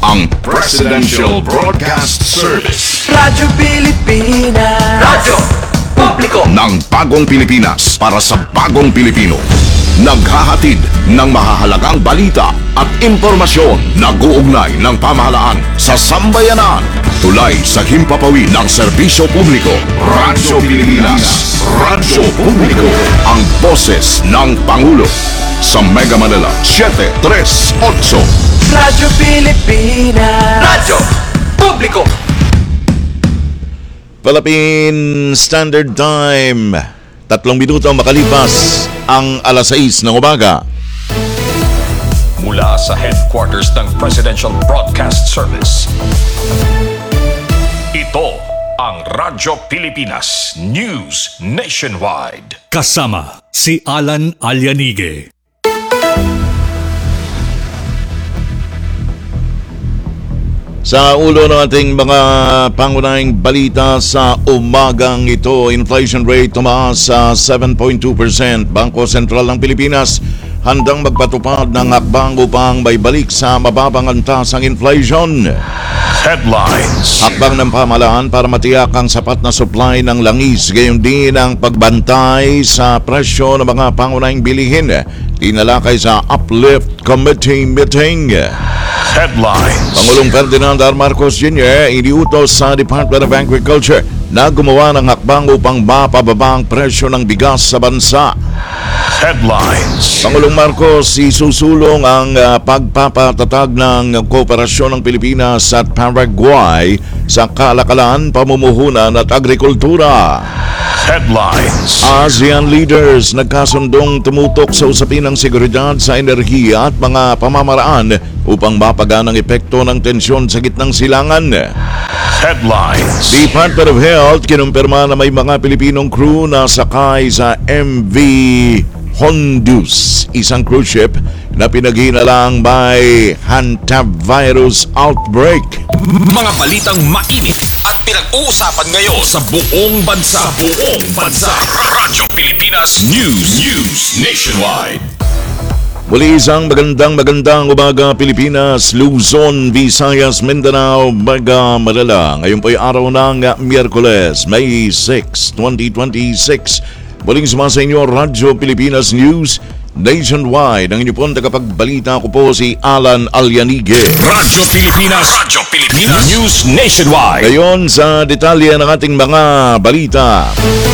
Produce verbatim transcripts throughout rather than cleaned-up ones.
ang Presidential Broadcast Service. Radyo Pilipinas. Radyo Publiko ng bagong Pilipinas para sa bagong Pilipino. Naghahatid ng mahahalagang balita at impormasyon na guugnay ng pamahalaan sa sambayanan. Tulay sa himpapawid ng serbisyo publiko. Radyo Pilipinas. Radyo Publiko. Ang boses ng Pangulo. Sa Mega Manila, seven three eight. Radyo Pilipinas. Radyo Publiko. Philippine Standard Time. Tatlong minuto makalipas ang alas sais ng umaga. Mula sa headquarters ng Presidential Broadcast Service. Ito ang Radyo Pilipinas News Nationwide. Kasama si Alan Alianige. Sa ulo ng ating mga pangunahing balita sa umagang ito, inflation rate tumaas sa seven point two percent. Bangko Sentral ng Pilipinas handang magpatupad ng hakbang upang may balik sa mababang antas ang inflation. Headlines. Hakbang ng pamahalaan para matiyak ang sapat na supply ng langis, gayon din ang pagbantay sa presyo ng mga pangunahing bilihin. Tinalakay sa Uplift Committee meeting. Headlines. Pangulong Ferdinand R. Marcos Junior iniutos sa Department of Agriculture na gumawa ng hakbang upang mapababa ang presyo ng bigas sa bansa. Headlines. Pangulong Marcos isusulong ang uh, pagpapatatag ng kooperasyon ng Pilipinas at Paraguay sa kalakalan, pamumuhunan at agrikultura. Headlines. ASEAN leaders nagkasundong tumutok sa usapin ng seguridad sa enerhiya at mga pamamaraan upang mapagaan ang epekto ng tensyon sa gitnang silangan. Headlines. Department of Health kinumpirma na may mga Pilipinong crew na sakay sa M V Honduras, isang cruise ship na pinaghinalang may hantavirus outbreak. Mga balitang mainit at pinag-uusapan ngayon sa buong bansa. Sa buong bansa. Radyo Pilipinas News. News Nationwide. Muli isang magandang magandang umaga Pilipinas, Luzon, Visayas, Mindanao, Mega Manila. Ngayon po'y araw ng Miyerkules, May sixth, twenty twenty-six. Muling sumasa inyo, Radyo Pilipinas News Nationwide. Ang inyo pong tagapagbalita ko po si Alan Alianige. Radyo Pilipinas. Radyo Pilipinas News Nationwide. Ngayon sa detalye ng ating mga balita.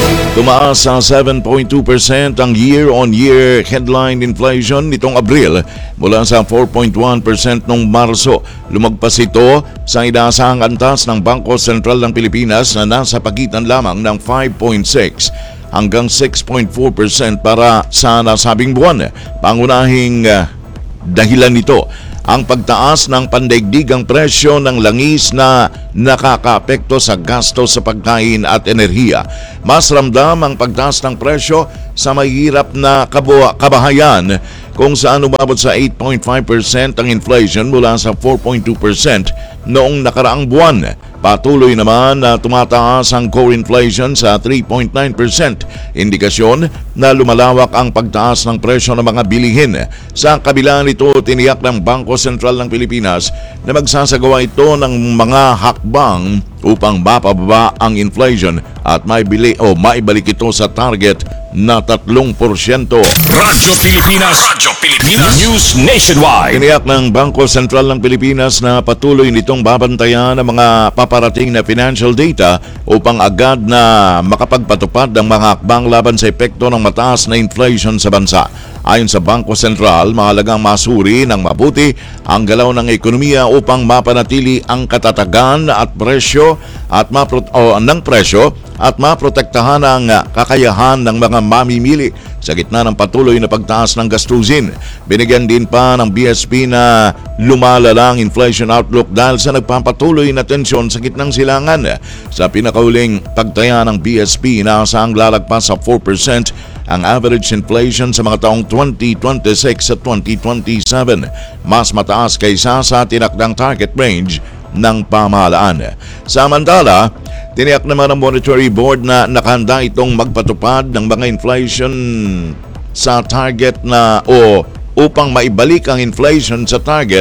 Tumaas sa seven point two percent ang year-on-year headline inflation nitong Abril mula sa four point one percent noong Marso. Lumagpas ito sa inaasahang antas ng Bangko Sentral ng Pilipinas na nasa pagitan lamang ng five point six hanggang six point four percent para sa nasabing buwan. Pangunahing uh, dahilan nito ang pagtaas ng pandaigdigang presyo ng langis na nakakaapekto sa gasto sa pagkain at enerhiya. Mas ramdam ang pagtaas ng presyo sa mahirap na kabuha, kabahayan kung saan umabot sa eight point five percent ang inflation mula sa four point two percent noong nakaraang buwan. Patuloy naman na tumataas ang core inflation sa three point nine percent, indikasyon na lumalawak ang pagtaas ng presyo ng mga bilihin. Sa kabila nito, tiniyak ng Bangko Sentral ng Pilipinas na magsasagawa ito ng mga hakbang upang mapababa ang inflation at maibili o maibalik ito sa target na tatlong porsyento. Radyo Pilipinas. Radyo Pilipinas News Nationwide. Tiniyak ng Bangko Sentral ng Pilipinas na patuloy nitong babantayan ang mga paparating na financial data upang agad na makapagpatupad ng mga hakbang laban sa epekto ng mataas na inflation sa bansa. Ayon sa Bangko Sentral, mahalagang masuri ng mabuti ang galaw ng ekonomiya upang mapanatili ang katatagan at presyo at mapro- o, ng presyo at maprotektahan ang kakayahan ng mga mamimili sa gitna ng patuloy na pagtaas ng gastusin. Binigyan din pa ng B S P na lumalala ang inflation outlook dahil sa nagpapatuloy na tensyon sa gitnang silangan. Sa pinakauling pagtaya ng B S P, inaasahang lalagpas sa four percent ang average inflation sa mga taong twenty twenty-six at twenty twenty-seven, mas mataas kaysa sa tinakdang target range ng pamahalaan. Samantala, tiniyak naman ng Monetary Board na nakahanda itong magpatupad ng mga inflation sa target na o upang maibalik ang inflation sa target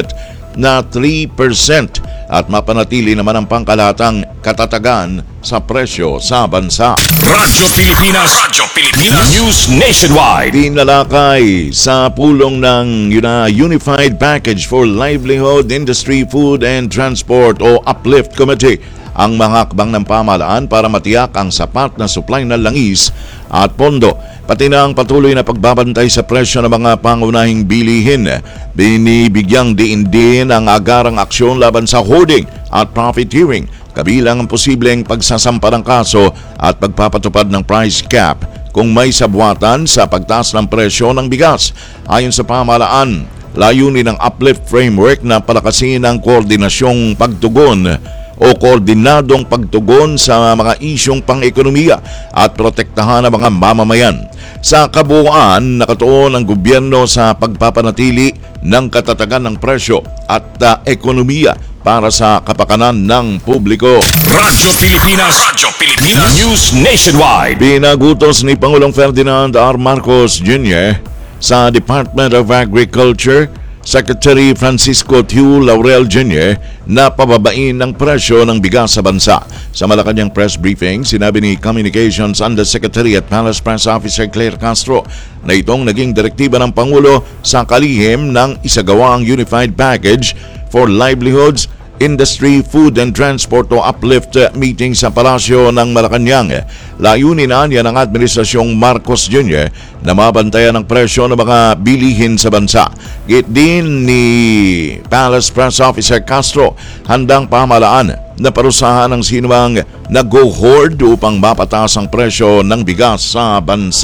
na three percent at mapanatili naman ang pangkalahatang katatagan sa presyo sa bansa. Radyo Pilipinas. Radyo Pilipinas. News Nationwide. Tinalakay sa pulong ng Una- Unified Package for Livelihood, Industry, Food and Transport o UPLIFT Committee ang mga hakbang ng pamahalaan para matiyak ang sapat na supply ng langis at pondo, pati na ang patuloy na pagbabantay sa presyo ng mga pangunahing bilihin. Binibigyang diin din ang agarang aksyon laban sa hoarding at profiteering, kabilang ang posibleng pagsasampa ng kaso at pagpapatupad ng price cap kung may sabwatan sa pagtaas ng presyo ng bigas. Ayon sa pamahalaan, layunin ng UPLIFT framework na palakasin ang koordinasyong pagtugon o koordinadong pagtugon sa mga isyong pang-ekonomiya at protektahan ang mga mamamayan. Sa kabuuan, nakatuon ang gobyerno sa pagpapanatili ng katatagan ng presyo at uh, ekonomiya para sa kapakanan ng publiko. Radyo Pilipinas. Radyo Pilipinas. News Nationwide. Pinagutos ni Pangulong Ferdinand R. Marcos Junior sa Department of Agriculture, Secretary Francisco Tiu Laurel Junior na pababain ng presyo ng bigas sa bansa. Sa Malacanang press briefing, sinabi ni Communications Undersecretary at Palace Press Officer Claire Castro na itong naging direktiba ng Pangulo sa kalihim ng isagawang Unified Package for Livelihoods, Industry, Food and Transport o UPLIFT meeting sa Palasyo ng Malacanang. Layunin na niya ng Administrasyong Marcos Junior na mabantayan ang presyo ng mga bilihin sa bansa. Git din ni Palace Press Officer Castro, handang pamahalaan na parusahan ang sinumang nag-hoard upang mapataas ang presyo ng bigas sa bansa.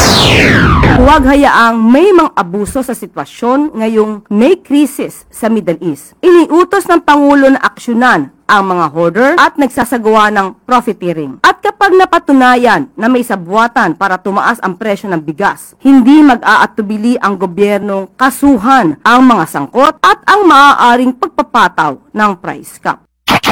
Huwag hayaang may mga abuso sa sitwasyon ngayong may krisis sa Middle East. Iniutos ng Pangulo na aksyonan ang mga hoarder at nagsasagawa ng profiteering. At kapag napatunayan na may sabwatan para tumaas ang presyo ng bigas, hindi mag-aatubili ang gobyernong kasuhan ang mga sangkot at ang maaaring pagpapataw ng price cap.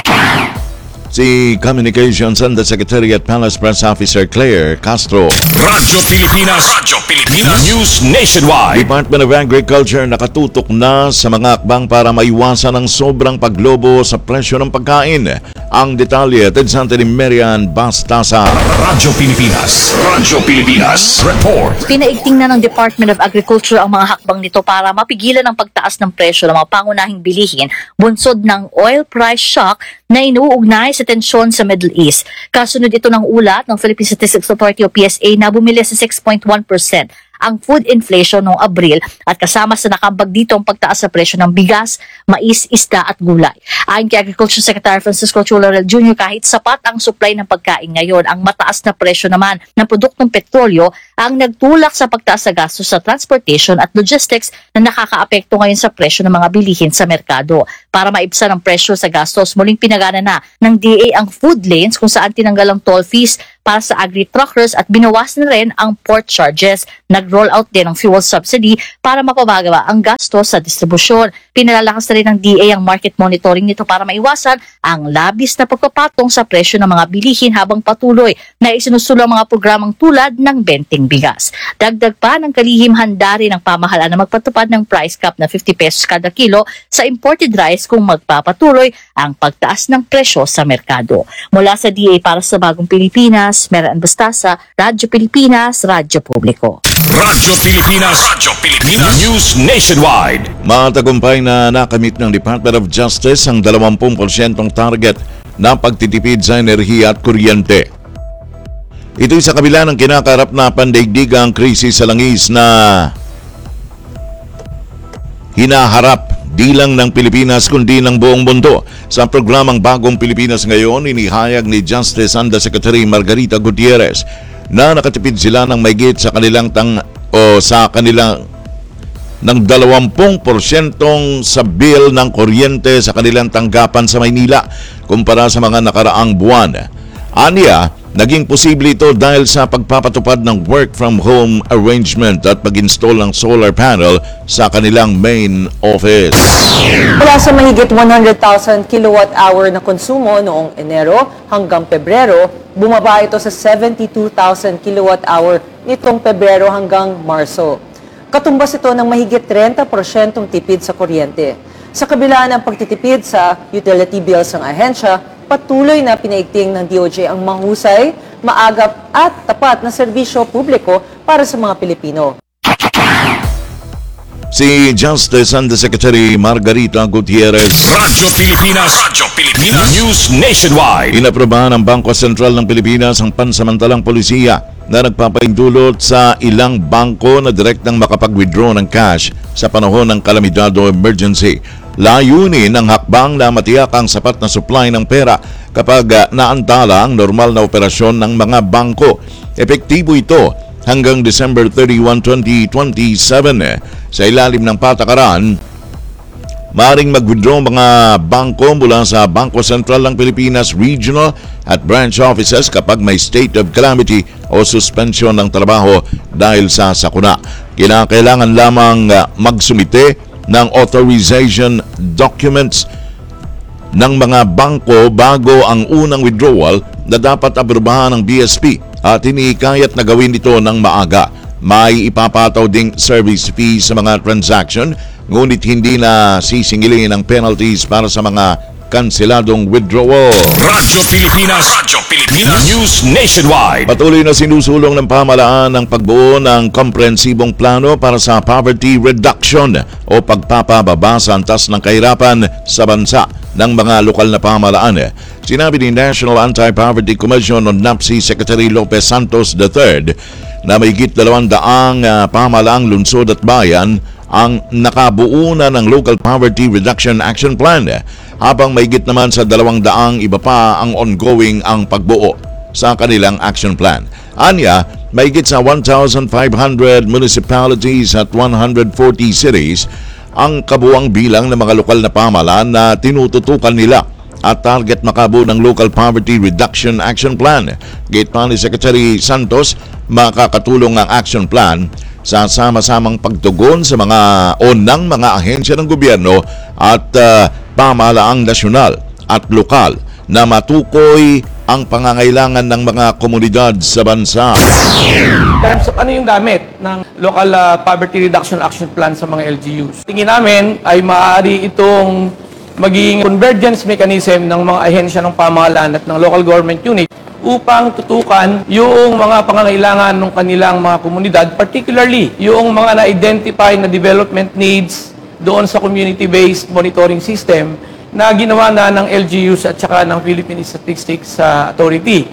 Si Communications Undersecretary at Palace Press Officer Claire Castro. Radyo Pilipinas. Radyo Pilipinas. News Nationwide. Department of Agriculture nakatutok na sa mga akbang para maiwasan ang sobrang paglobo sa presyo ng pagkain. Ang detalye at Santa ni Marian Bastasa. Radyo Pilipinas. Radyo Pilipinas. Report. Pinaigting na ng Department of Agriculture ang mga hakbang nito para mapigilan ang pagtaas ng presyo ng mga pangunahing bilihin bunsod ng oil price shock na inuugnay sa tensyon sa Middle East. Kasunod ito ng ulat ng Philippine Statistics Authority o P S A na bumili sa six point one percent ang food inflation noong Abril at kasama sa nakambag dito ang pagtaas sa presyo ng bigas, mais, isda at gulay. Ayon kay Agriculture Secretary Francisco Chularal Junior, kahit sapat ang supply ng pagkain ngayon, ang mataas na presyo naman ng produktong petrolyo ang nagtulak sa pagtaas sa gastos sa transportation at logistics na nakakaapekto ngayon sa presyo ng mga bilihin sa merkado. Para maibsan ang presyo sa gastos, muling pinagana na ng D A ang food lanes kung saan tinanggal ang toll fees para sa agri-truckers at binawas na rin ang port charges. Nag-roll out din ang fuel subsidy para mapabagawa ang gasto sa distribusyon. Pinalalakas na rin ng D A ang market monitoring nito para maiwasan ang labis na pagpapatong sa presyo ng mga bilihin habang patuloy na isinusulong mga programang tulad ng benting bigas. Dagdag pa ng kalihim, handa rin ang pamahalaan na magpatupad ng price cap na fifty pesos kada kilo sa imported rice kung magpapatuloy ang pagtaas ng presyo sa merkado. Mula sa D A para sa Bagong Pilipinas, Marian Bastasa, Radyo Pilipinas, Radyo Publiko. Radyo Pilipinas. Radyo Pilipinas. News Nationwide. Matagumpay na nakamit ng Department of Justice ang twenty percent target na pagtitipid sa enerhiya at kuryente. Ito'y sa kabila ng kinakarap na pandaigdigang krisis sa langis na hinaharap di lang ng Pilipinas kundi ng buong mundo. Sa programang Bagong Pilipinas ngayon, inihayag ni Justice Undersecretary Margarita Gutierrez na nakatipid sila ng maigit sa kanilang tang o sa kanilang ng twenty percent sa bill ng kuryente sa kanilang tanggapan sa Maynila kumpara sa mga nakaraang buwan. Aniya, naging posible ito dahil sa pagpapatupad ng work from home arrangement at pag-install ng solar panel sa kanilang main office. Mula sa mahigit one hundred thousand kilowatt hour na konsumo noong Enero hanggang Pebrero, bumaba ito sa seventy-two thousand kilowatt hour nitong Pebrero hanggang Marso. Katumbas ito ng mahigit thirty percent tipid sa kuryente. Sa kabila ng pagtitipid sa utility bills ng ahensya, patuloy na pinaigting ng D O J ang mahusay, maagap at tapat na serbisyo publiko para sa mga Pilipino. Si Justice Undersecretary Margarita Gutierrez Radyo Pilipinas. Radyo Pilipinas. News Nationwide. inaprobahan ng Bangko Sentral ng Pilipinas ang pansamantalang polisiya na nagpapaindulot sa ilang bangko na direktang makapag-withdraw ng cash sa panahon ng kalamidad o emergency. Layunin ng hakbang na matiyak ang sapat na supply ng pera kapag uh, naantala ang normal na operasyon ng mga bangko. Epektibo ito hanggang December thirty-first, twenty twenty-seven. Sa ilalim ng patakaran, maaaring mag-withdraw mga bangko mula sa Bangko Sentral ng Pilipinas Regional at Branch Offices kapag may state of calamity o suspension ng trabaho dahil sa sakuna. Kinakailangan lamang uh, magsumite ng authorization documents ng mga bangko bago ang unang withdrawal na dapat aprobahan ng B S P at hinihikayat na gawin ito ng maaga. May ipapataw ding service fee sa mga transaction, ngunit hindi na sisingilin ang penalties para sa mga kanseladong withdrawal. Radyo Pilipinas. Radyo Pilipinas. News Nationwide. Patuloy na sinusulong ng pamahalaan ang pagbuo ng komprehensibong plano para sa poverty reduction o pagpapababa sa antas ng kahirapan sa bansa ng mga lokal na pamahalaan. Sinabi ni National Anti-Poverty Commission on N A P C Secretary Lopez Santos the third na mahigit dalawang daang uh, pamahalaang lungsod at bayan ang nakabuo na ng Local Poverty Reduction Action Plan, habang mahigit naman sa dalawang daang iba pa ang ongoing ang pagbuo sa kanilang action plan. Anya, mahigit sa one thousand five hundred municipalities at one hundred forty cities ang kabuang bilang ng mga lokal na pamahalaan na tinututukan nila at target makabuo ng Local Poverty Reduction Action Plan. Gate pa ni Secretary Santos, makakatulong ang action plan sa sama-samang pagtugon sa mga onang mga ahensya ng gobyerno at uh, pamahalaang nasyonal at lokal na matukoy ang pangangailangan ng mga komunidad sa bansa. terms of ano yung gamit ng Local uh, Poverty Reduction Action Plan sa mga L G Us. Tingin namin ay maaari itong maging convergence mechanism ng mga ahensya ng pamahalaan at ng local government unit upang tutukan yung mga pangangailangan ng kanilang mga komunidad, particularly yung mga na-identify na development needs doon sa community-based monitoring system na ginawa na ng L G Us at saka ng Philippine Statistics Authority.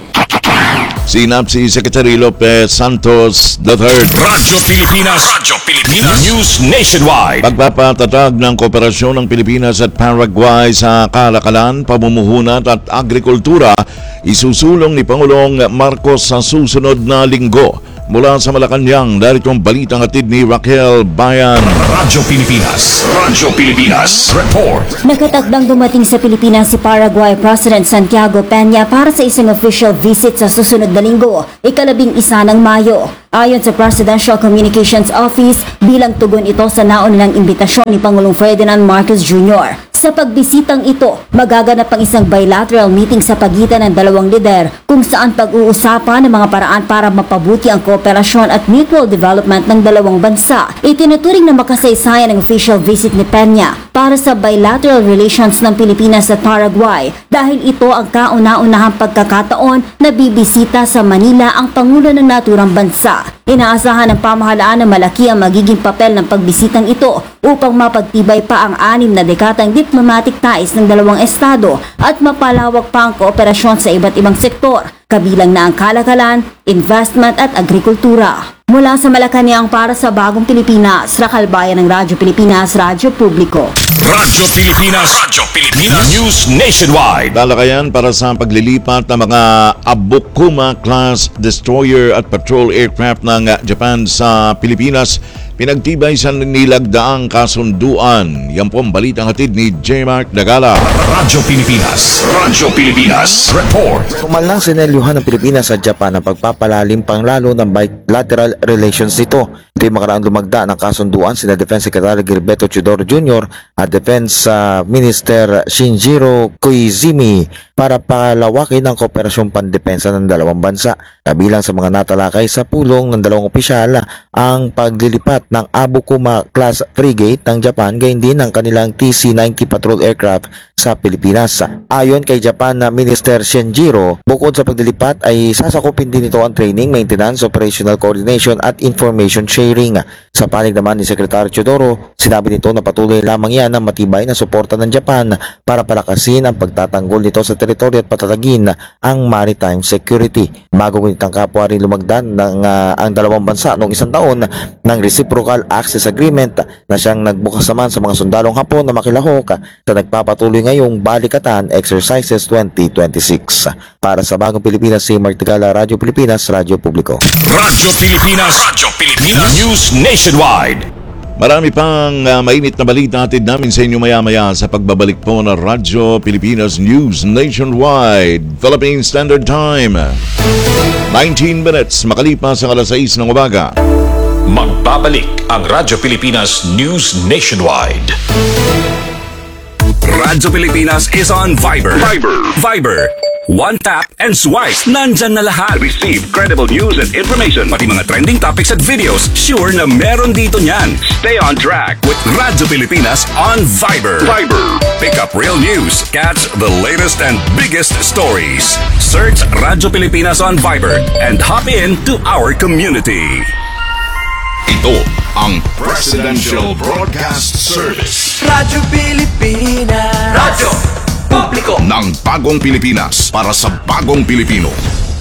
Si N A P C Secretary Lopez Santos the third. Radyo Pilipinas. Radyo Pilipinas. News Nationwide. Pagpapatatag ng kooperasyon ng Pilipinas at Paraguay sa kalakalan, pamumuhunan at agrikultura isusulong ni Pangulong Marcos sa susunod na linggo. Mula sa Malacanang, narito ang balitang hatid ni Raquel Bayan. Radyo Pilipinas. Radyo Pilipinas. Report. Nakatakdang dumating sa Pilipinas si Paraguay President Santiago Peña para sa isang official visit sa susunod na linggo, ikalabing isa ng Mayo. Ayon sa Presidential Communications Office, bilang tugon ito sa naunang imbitasyon ni Pangulong Ferdinand Marcos Junior Sa pagbisitang ito, magaganap ang isang bilateral meeting sa pagitan ng dalawang lider kung saan pag-uusapan ng mga paraan para mapabuti ang kooperasyon at mutual development ng dalawang bansa. Itinuturing na makasaysayan ng official visit ni Peña para sa bilateral relations ng Pilipinas at Paraguay dahil ito ang kauna-unahang pagkakataon na bibisita sa Manila ang Pangulo ng naturang bansa. Inaasahan ng pamahalaan na malaki ang magiging papel ng pagbisitang ito upang mapagtibay pa ang anim na dekadang diplomatic ties ng dalawang estado at mapalawak pa ang kooperasyon sa iba't ibang sektor, kabilang na ang kalakalan, investment at agrikultura. Mula sa Malacanang para sa Bagong Pilipinas, Raquel Bayan ng Radyo Pilipinas, Radyo Publiko. Radyo Pilipinas. Radyo Pilipinas. News Nationwide. Talakayan para sa paglilipat ng mga Abukuma-class destroyer at patrol aircraft ng Japan sa Pilipinas, pinagtibay sa nilagdaang kasunduan. Yan po ang balitang hatid ni J. Mark Dagala. Radyo Pilipinas. Radyo Pilipinas. Report. Kumalang sinelyuhan ng Pilipinas at Japan ang pagpapalalim panglalo ng bilateral relations nito. Ito yung makaraang lumagda ng kasunduan sina Defense Secretary Gilberto Chodoro Junior at Defense uh, Minister Shinjiro Koizumi para palawakin ang kooperasyon pandepensa ng dalawang bansa. Kabilang sa mga natalakay sa pulong ng dalawang opisyal ang paglilipat ng Abukuma class frigate ng Japan, gayon din ang kanilang T C ninety patrol aircraft sa Pilipinas. Ayon kay Japan na Minister Shinjiro, bukod sa paglilipat ay sasakupin din ito ang training, maintenance, operational coordination at information sharing. Sa panig naman ni Secretary Chodoro, sinabi nito na patuloy lamang yan ang matibay na suporta ng Japan para palakasin ang pagtatanggol nito sa teritoryo at patatagin ang maritime security. Bago ngunit ang kapwa rin lumagdan ng uh, ang dalawang bansa noong isang taon ng Reciprocal Access Agreement na siyang nagbukas naman sa mga sundalong Hapon na makilahok sa nagpapatuloy ngayong Balikatan Exercises twenty twenty-six. Para sa Bagong Pilipinas, si Mark Tagala, Radyo Pilipinas, Radyo Publiko. Radyo Pilipinas, Radyo Pilipinas, News Nationwide. Marami pang uh, mainit na balita atid namin sa inyo maya-maya sa pagbabalik po ng Radyo Pilipinas News Nationwide. Philippine Standard Time, nineteen minutes makalipas ang alas sais ng umaga. Magbabalik ang Radyo Pilipinas News Nationwide. Radyo Pilipinas is on Viber. Viber. Viber. One tap and swipe. Nandyan na lahat. Receive credible news and information. Pati mga trending topics at videos. Sure na meron dito niyan. Stay on track with Radyo Pilipinas on Viber. Viber. Pick up real news. Catch the latest and biggest stories. Search Radyo Pilipinas on Viber and hop in to our community. Ito ang Presidential Broadcast Service. Radyo Pilipinas. Radyo Publiko ng Bagong Pilipinas para sa Bagong Pilipino.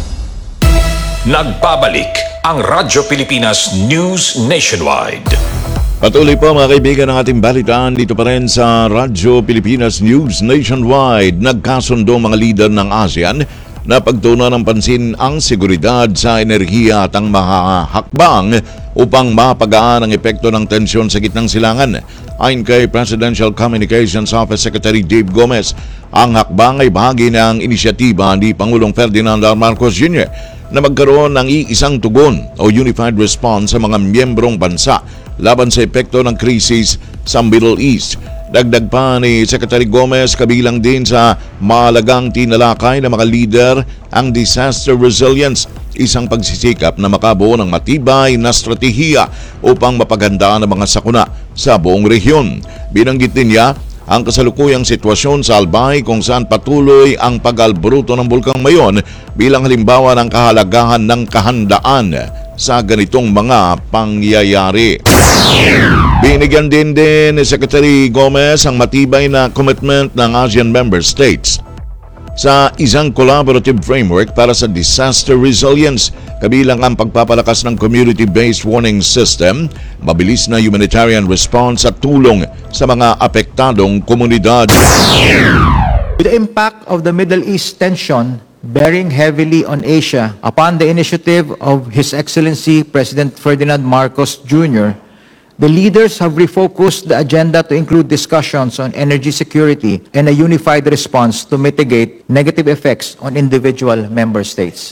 Nagbabalik ang Radyo Pilipinas News Nationwide. Patuloy po mga kaibigan ng ating balitaan dito pa rin sa Radyo Pilipinas News Nationwide. Nagkasundo mga lider ng ASEAN na pagtuunan ng pansin ang seguridad sa enerhiya at ang mahahakbang upang mapagaan ang epekto ng tensyon sa gitnang silangan. Ayon kay Presidential Communications Office Secretary Dave Gomez, ang hakbang ay bahagi ng inisyatiba ni Pangulong Ferdinand R. Marcos Junior na magkaroon ng iisang tugon o unified response sa mga miyembrong bansa laban sa epekto ng krisis sa Middle East. Dagdag pa ni Secretary Gomez, kabilang din sa mahalagang tinalakay ng mga leader ang disaster resilience, isang pagsisikap na makabuo ng matibay na strategiya upang mapaghandaan ang mga sakuna sa buong rehiyon. Binanggit din niya ang kasalukuyang sitwasyon sa Albay kung saan patuloy ang pag-albruto ng Bulkang Mayon bilang halimbawa ng kahalagahan ng kahandaan sa ganitong mga pangyayari. Binigyan din din ni Secretary Gomez ang matibay na commitment ng ASEAN member states sa isang collaborative framework para sa disaster resilience, kabilang ang pagpapalakas ng community-based warning system, mabilis na humanitarian response at tulong sa mga apektadong komunidad. With the impact of the Middle East tension bearing heavily on Asia, upon the initiative of His Excellency President Ferdinand Marcos Junior, the leaders have refocused the agenda to include discussions on energy security and a unified response to mitigate negative effects on individual member states.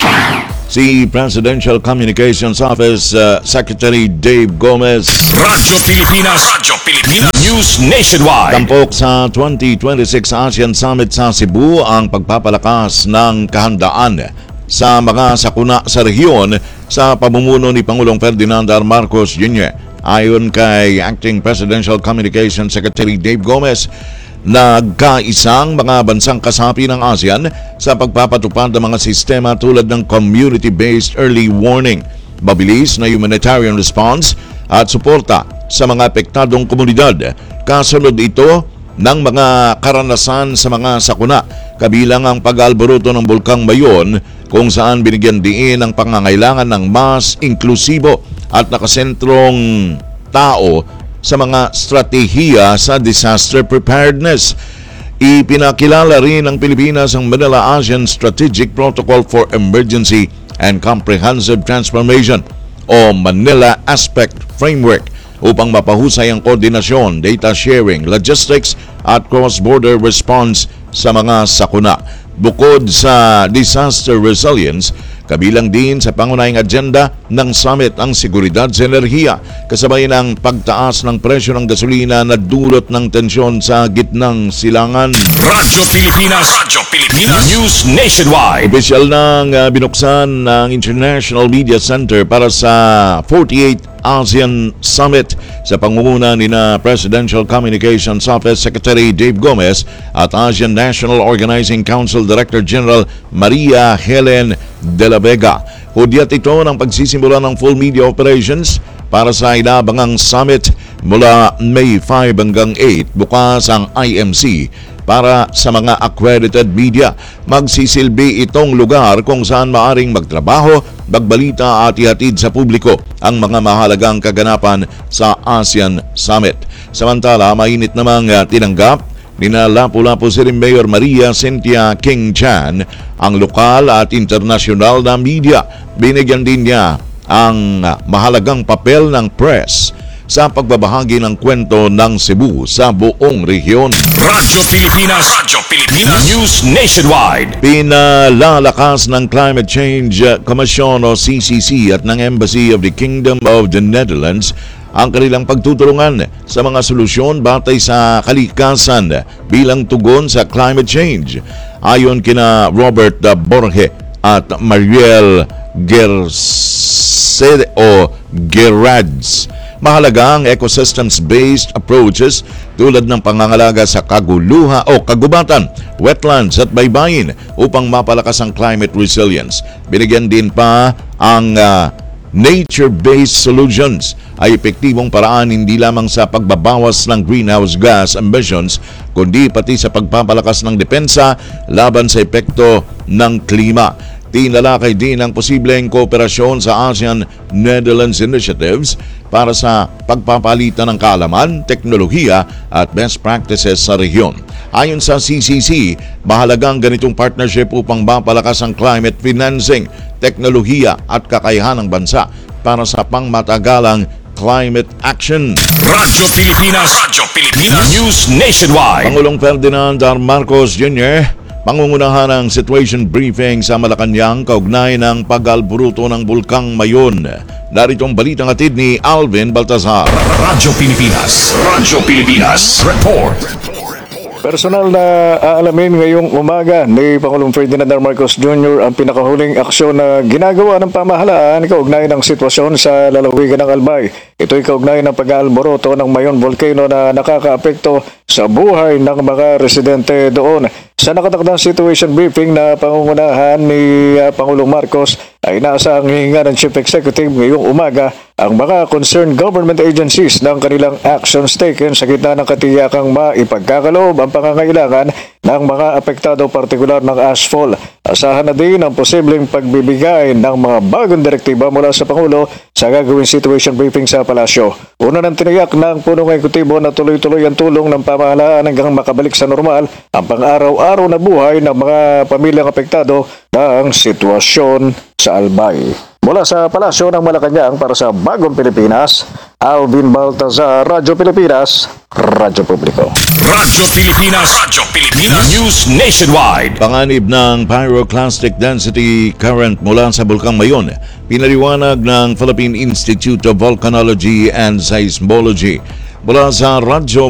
Si Presidential Communications Office uh, Secretary Dave Gomez. Radyo Pilipinas, Radyo Pilipinas News Nationwide. Tampok sa twenty twenty-six ASEAN Summit sa Cebu ang pagpapalakas ng kahandaan sa mga sakuna sa rehiyon sa pamumuno ni Pangulong Ferdinand R. Marcos Junior Ayon kay Acting Presidential Communications Secretary Dave Gomez, nagkaisang mga bansang kasapi ng ASEAN sa pagpapatupad ng mga sistema tulad ng community-based early warning, mabilis na humanitarian response at suporta sa mga apektadong komunidad. Kasunod ito ng mga karanasan sa mga sakuna, kabilang ang pag-alboruto ng Bulkang Mayon kung saan binigyan diin ang pangangailangan ng mas inklusibo at nakasentrong tao sa mga stratehiya sa disaster preparedness. Ipinakilala rin ng Pilipinas ang Manila ASEAN Strategic Protocol for Emergency and Comprehensive Transformation o Manila Aspect Framework upang mapahusay ang koordinasyon, data sharing, logistics at cross-border response sa mga sakuna. Bukod sa disaster resilience, Kabilang din sa pangunahing agenda ng summit ang seguridad sa enerhiya, kasabay ng pagtaas ng presyo ng gasolina na dulot ng tensyon sa gitnang silangan. Radyo Pilipinas. Radyo Pilipinas. News Nationwide. Opisyal nang uh, binuksan ng International Media Center para sa forty-eighth ASEAN Summit sa pangunguna ni na Presidential Communications Office Secretary Dave Gomez at ASEAN National Organizing Council Director General Maria Helen de la Vega. Hudyat ito ng pagsisimula ng full media operations para sa inaabangang summit mula May five hanggang eight. Bukas ang I M C para sa mga accredited media. Magsisilbi itong lugar kung saan maaring magtrabaho, magbalita at ihatid sa publiko ang mga mahalagang kaganapan sa ASEAN Summit. Samantala, mainit namang uh, tinanggap ni na Lapu-Lapu City Mayor Maria Cynthia King Chan ang lokal at internasyonal na media. Binigyan din niya ang uh, mahalagang papel ng press sa pagbabahagi ng kwento ng Cebu sa buong rehiyon. Radyo Pilipinas. Radyo Pilipinas. News Nationwide. Pinalalakas ng Climate Change Commission o C C C at ng Embassy of the Kingdom of the Netherlands ang kanilang pagtutulungan sa mga solusyon batay sa kalikasan bilang tugon sa climate change. Ayon kina Robert Borge at Mariel Gerse o Gerads, mahalaga ang ecosystems-based approaches tulad ng pangangalaga sa kaguluha o kagubatan, wetlands at baybayin upang mapalakas ang climate resilience. Binigyan din pa ang uh, nature-based solutions ay epektibong paraan hindi lamang sa pagbabawas ng greenhouse gas emissions kundi pati sa pagpapalakas ng depensa laban sa epekto ng klima. Tinalakay din ang posibleng kooperasyon sa ASEAN-Netherlands Initiatives para sa pagpapalitan ng kaalaman, teknolohiya at best practices sa rehiyon. Ayon sa C C C, mahalagang ganitong partnership upang mapalakas ang climate financing, teknolohiya at kakayahan ng bansa para sa pangmatagalang climate action. Radyo Pilipinas. Radyo Pilipinas. News Nationwide. Pangulong Ferdinand R. Marcos Junior pangungunahan ng situation briefing sa Malacanang kaugnay ng pag-alburuto ng Bulkang Mayon. Narito ang balitang hatid ni Alvin Baltazar. Radyo Pilipinas. Radyo Pilipinas. Report. Personal na aalamin ngayong umaga ni Pangulong Ferdinand R. Marcos Junior ang pinakahuling aksyon na ginagawa ng pamahalaan kaugnay ng sitwasyon sa lalawigan ng Albay. Ito'y kaugnay ng pag-aalboroto ng Mayon Volcano na nakakaapekto sa buhay ng mga residente doon. Sa nakatakdang situation briefing na pangungunahan ni uh, Pangulong Marcos ay naasahang hihinga ng Chief Executive ngayong umaga ang mga concerned government agencies ng kanilang actions taken sa gitna ng katiyakang maipagkakaloob ang pangangailangan ng mga apektado partikular ng ashfall. Asahan na din ang posibleng pagbibigay ng mga bagong direktiba mula sa Pangulo sa gagawing situation briefing sa Palasyo. Una ng tiniyak ng punong ekutibo na tuloy-tuloy ang tulong ng pamahalaan hanggang makabalik sa normal ang pang-araw-araw na buhay ng mga pamilyang apektado ng sitwasyon sa Albay. Mula sa Palasyo ng Malacanang para sa Bagong Pilipinas, Alvin Baltazar, Radyo Pilipinas, Radyo Publiko. Radyo Pilipinas. Radyo Pilipinas. News Nationwide. Panganib ng pyroclastic density current mula sa Bulkang Mayon, pinaliwanag ng Philippine Institute of Volcanology and Seismology. Mula sa Radyo